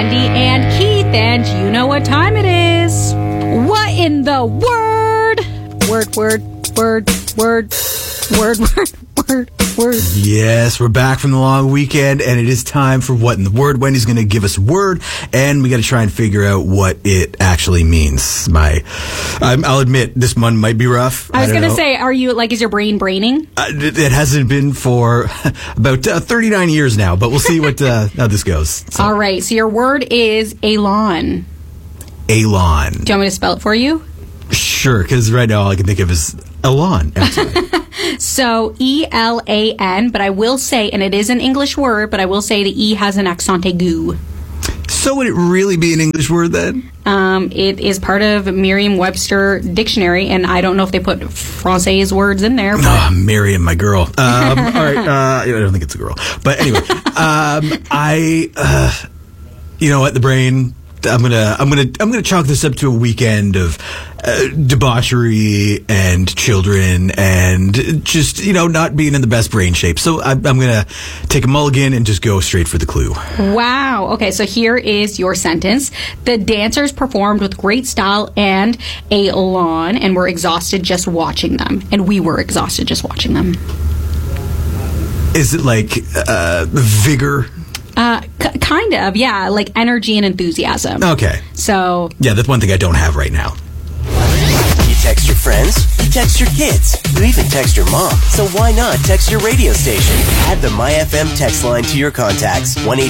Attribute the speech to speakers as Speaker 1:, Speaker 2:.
Speaker 1: Andy and Keith, and you know what time it is. What in the word? Word.
Speaker 2: Yes, we're back from the long weekend, and it is time for What in the Word. Wendy's going to give us a word, and we got to try and figure out what it actually means. I'll admit, this one might be rough.
Speaker 1: I was going to say, are you, is your brain braining?
Speaker 2: It hasn't been for about 39 years now, but we'll see how this goes. So.
Speaker 1: All right, so your word is Elan.
Speaker 2: Elan.
Speaker 1: Do you want me to spell it for you?
Speaker 2: Sure, because right now all I can think of is Elan.
Speaker 1: So, E-L-A-N, but I will say, and it is an English word, but I will say the E has an accent aigu.
Speaker 2: So would it really be an English word then?
Speaker 1: It is part of Merriam-Webster dictionary, and I don't know if they put Francais words in there. But
Speaker 2: Merriam, my girl. All right, I don't think it's a girl. But anyway, you know what, the brain... I'm gonna chalk this up to a weekend of debauchery and children and just not being in the best brain shape. So I'm gonna take a mulligan and just go straight for the clue.
Speaker 1: Wow. Okay, so here is your sentence. The dancers performed with great style and elan, and were exhausted just watching them. And we were exhausted just watching them.
Speaker 2: Is it like vigor?
Speaker 1: Kind of, yeah, like energy and enthusiasm.
Speaker 2: Okay.
Speaker 1: So...
Speaker 2: yeah, that's one thing I don't have right now.
Speaker 3: You text your friends, you text your kids, you even text your mom. So why not text your radio station? Add the MyFM text line to your contacts. 1-800-